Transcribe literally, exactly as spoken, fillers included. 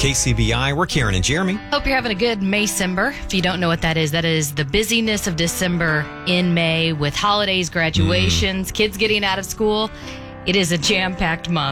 K C B I, we're Karen and Jeremy. Hope you're having a good Maycember. If you don't know what that is, that is the busyness of December in May with holidays, graduations, mm. kids getting out of school. It is a jam-packed month.